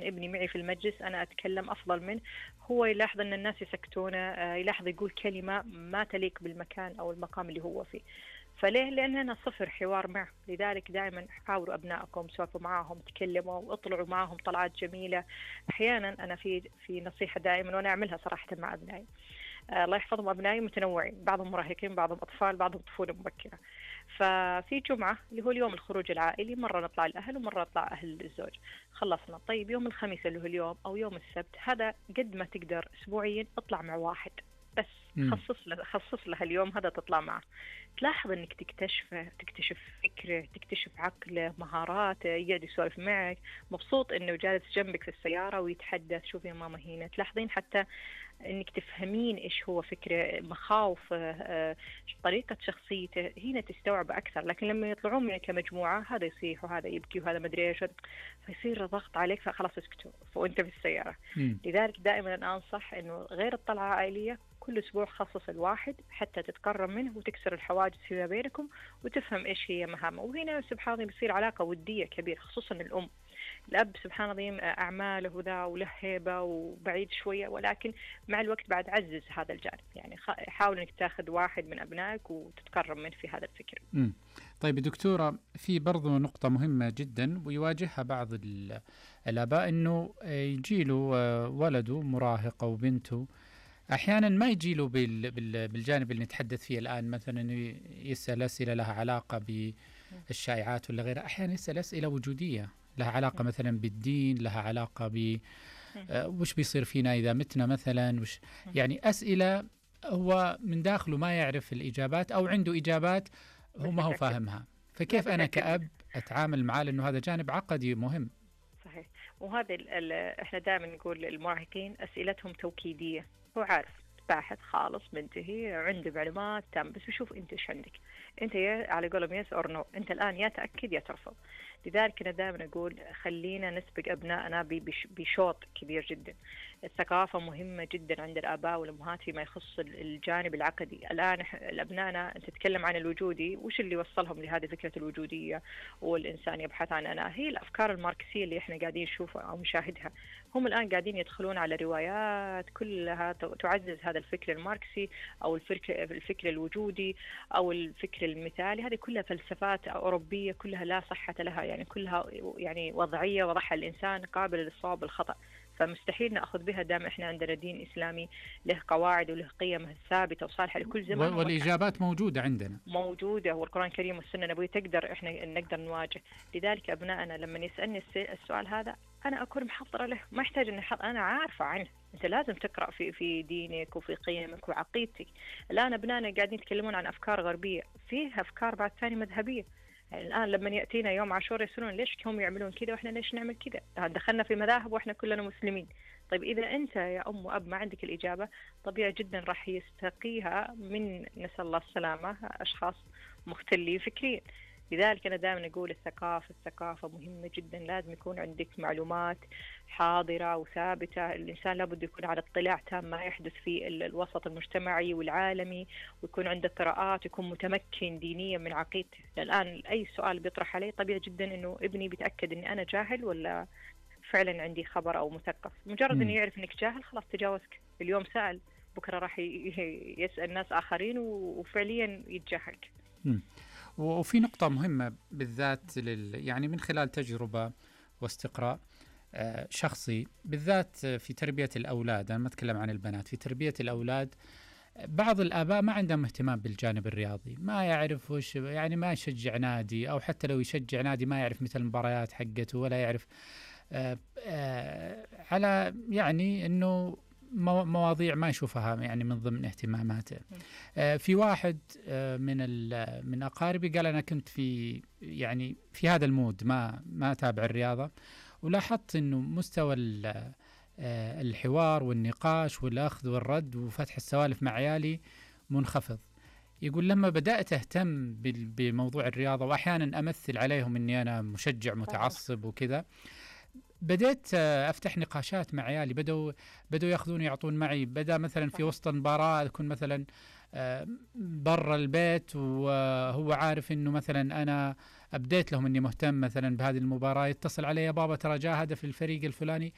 ابني معي في المجلس أنا أتكلم أفضل منه، هو يلاحظ أن الناس يسكتونه، يلاحظ يقول كلمة ما تليق بالمكان أو المقام اللي هو فيه. فليه؟ لأننا صفر حوار معه. لذلك دائما حاولوا أبنائكم، سولفوا معهم، تكلموا واطلعوا معهم طلعات جميلة. أحيانا أنا في نصيحة دائما وأنا أعملها صراحة مع أبنائي، الله يحفظهم، أبنائي متنوعين، بعضهم مراهقين، بعضهم أطفال، بعضهم طفولة مبكرة. ففي جمعة اللي هو اليوم الخروج العائلي، مرة نطلع الأهل ومرة نطلع أهل الزوج، خلصنا. طيب يوم الخميس اللي هو اليوم أو يوم السبت، هذا قد ما تقدر أسبوعيا اطلع مع واحد بس، خصص له اليوم هذا تطلع معه. تلاحظ انك تكتشفه، تكتشف فكره، تكتشف عقله، مهاراته، يقعد يسولف معك، مبسوط انه جالس جنبك في السياره ويتحدث. شوفي يا ماما هنا، تلاحظين حتى انك تفهمين ايش هو فكره، مخاوفه، طريقه شخصيته، هنا تستوعب اكثر. لكن لما يطلعون معك كمجموعه، هذا يصيح وهذا يبكي وهذا مدري ايش، فيصير ضغط عليك، فخلاص اسكتوا وانت في السياره. لذلك دائما انا انصح انه غير الطلعه العائليه، كل أسبوع خصص الواحد حتى تتقرب منه وتكسر الحواجز فيما بينكم وتفهم إيش هي مهامه. وهنا سبحان الله بيصير علاقة ودية كبيرة، خصوصا الأم. الأب سبحان الله أعماله وذا وله هيبة وبعيد شوية، ولكن مع الوقت بعد عزز هذا الجانب. يعني حاول إنك تاخذ واحد من أبنائك وتتقرب منه في هذا الفكر. طيب دكتورة، في برضو نقطة مهمة جدا ويواجهها بعض الآباء، إنه يجيله ولده مراهق أو بنته أحيانا ما يجيله بالجانب اللي نتحدث فيه الآن، مثلا إنه يسأل أسئلة لها علاقة بالشائعات ولا غيرها، أحيانا يسأل أسئلة وجودية لها علاقة مثلا بالدين، لها علاقة وش بيصير فينا إذا متنا مثلا، يعني أسئلة هو من داخله ما يعرف الإجابات أو عنده إجابات هو ما هو فاهمها. فكيف أنا كأب أتعامل معاه؟ لأنه هذا جانب عقدي مهم. صحيح. وهذا احنا دائما نقول المراهقين أسئلتهم توكيدية، هو عارف باحث خالص منتهي، عنده معلومات تام، بس بشوف انت ايش عندك. انت على قولهم يس اور نو، انت الان يا تاكد يا ترفض. لذلك انا دائما اقول خلينا نسبق ابنائنا بشوط كبير جدا. الثقافه مهمه جدا عند الاباء والامهات فيما يخص الجانب العقدي. الان الابنائنا، انت تتكلم عن الوجودي، وش اللي وصلهم لهذه فكره الوجوديه والانسان يبحث عن انا؟ هي الافكار الماركسيه اللي احنا قاعدين نشوفها او نشاهدها. هم الان قاعدين يدخلون على روايات كلها تعزز هذا الفكر الماركسي او الفكر الوجودي او الفكر المثالي. هذه كلها فلسفات اوروبيه، كلها لا صحه لها، يعني كلها يعني وضعيه وضعها الانسان قابل للصواب والخطا، فمستحيل ناخذ بها دام احنا عندنا دين اسلامي له قواعد وله قيم ثابته وصالحه لكل زمان. والاجابات موجوده عندنا، موجوده، والقران الكريم والسنه النبويه تقدر احنا نقدر نواجه. لذلك ابنائنا لما يسالني السؤال هذا انا اكون محضره له، ما يحتاج اني انا عارفه عنه. انت لازم تقرا في دينك وفي قيمك وعقيدتك. الان ابنائنا قاعدين يتكلمون عن افكار غربيه، فيها افكار بعد ثاني مذهبيه. يعني الآن لما يأتينا يوم عاشور يسألون ليش هم يعملون كذا وإحنا ليش نعمل كذا؟ دخلنا في مذاهب وإحنا كلنا مسلمين. طيب إذا أنت يا أم وأب ما عندك الإجابة، طبيعي جدا راح يستقيها من، نسأل الله السلامة، أشخاص مختلين فكريا. لذلك أنا دائما أقول الثقافة مهمة جدا. لازم يكون عندك معلومات حاضرة وثابتة. الإنسان لابد يكون على اطلاع تام ما يحدث في الوسط المجتمعي والعالمي، ويكون عنده قراءات، ويكون متمكن دينيا من عقيدته. الآن أي سؤال بيطرح عليه طبيعي جدا إنه ابني بيتأكد إني أنا جاهل ولا فعلا عندي خبر أو مثقف. مجرد إنه يعرف إنك جاهل خلاص تجاوزك. اليوم سأل، بكرة راح يسأل ناس آخرين وفعليا يتجاهلك. وفي نقطة مهمة بالذات يعني من خلال تجربة واستقراء شخصي، بالذات في تربية الأولاد، أنا ما أتكلم عن البنات، في تربية الأولاد بعض الآباء ما عندهم اهتمام بالجانب الرياضي، ما يعرف وش، يعني ما يشجع نادي، أو حتى لو يشجع نادي ما يعرف مثل المباريات حقته، ولا يعرف على يعني أنه مواضيع ما يشوفها يعني من ضمن اهتماماته. في واحد من أقاربي قال أنا كنت في هذا المود، ما أتابع الرياضة، ولاحظت إنه مستوى الحوار والنقاش والأخذ والرد وفتح السوالف مع عيالي منخفض. يقول لما بدأت أهتم بموضوع الرياضة وأحيانا أمثل عليهم إني أنا مشجع متعصب وكذا، بدأت أفتح نقاشات مع عيالي، بدأوا يأخذون يعطون معي. بدأ مثلا في وسط المباراة أكون مثلا برا البيت وهو عارف إنه مثلا أنا أبديت لهم إني مهتم مثلا بهذه المباراة، يتصل علي يا بابا ترى جاء هدف الفريق الفلاني،